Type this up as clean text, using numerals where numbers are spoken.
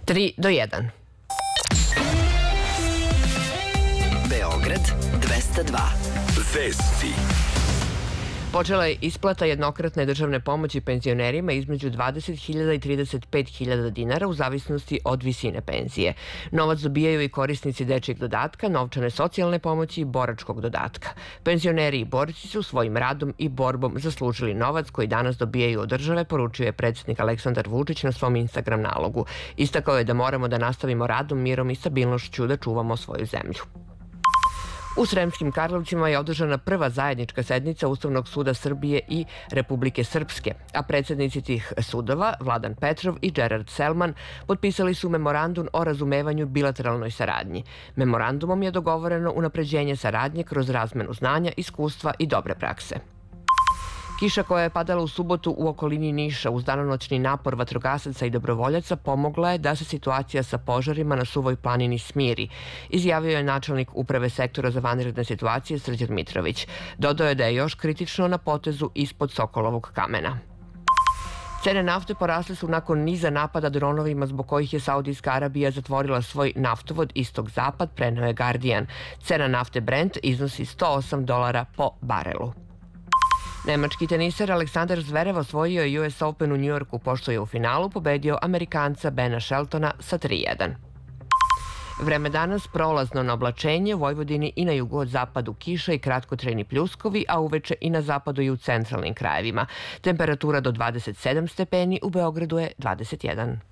3:1. Beograd 202. Vesti. Počela je isplata jednokratne državne pomoći penzionerima između 20.000 i 35.000 dinara u zavisnosti od visine penzije. Novac dobijaju i korisnici dečijeg dodatka, novčane socijalne pomoći i boračkog dodatka. Penzioneri i borci su svojim radom i borbom zaslužili novac koji danas dobijaju od države, poručio je predsjednik Aleksandar Vučić na svom Instagram nalogu. Istakao je da moramo da nastavimo radom, mirom i stabilnošću da čuvamo svoju zemlju. U Sremskim Karlovcima je održana prva zajednička sednica Ustavnog suda Srbije i Republike Srpske, a predsjednici tih sudova, Vladan Petrov i Gerard Selman, potpisali su memorandum o razumevanju bilateralnoj saradnji. Memorandumom je dogovoreno unapređenje saradnje kroz razmenu znanja, iskustva i dobre prakse. Kiša koja je padala u subotu u okolini Niša uz danonoćni napor vatrogasaca i dobrovoljaca pomogla je da se situacija sa požarima na Suvoj planini smiri, izjavio je načelnik Uprave sektora za vanredne situacije Srđan Mitrović. Dodao je da je još kritično na potezu ispod Sokolovog kamena. Cene nafte porasle su nakon niza napada dronovima zbog kojih je Saudijska Arabija zatvorila svoj naftovod istok-zapad, preneo je Guardian. Cena nafte Brent iznosi $108 po barelu. Nemački teniser Aleksandar Zverev osvojio je US Open u Njujorku, pošto je u finalu pobedio Amerikanca Bena Sheltona sa 3:1. Vreme danas prolazno na oblačenje, u Vojvodini i na jugu od zapadu kiša i kratkotrajni pljuskovi, a uveče i na zapadu i u centralnim krajevima. Temperatura do 27 stepeni, u Beogradu je 21.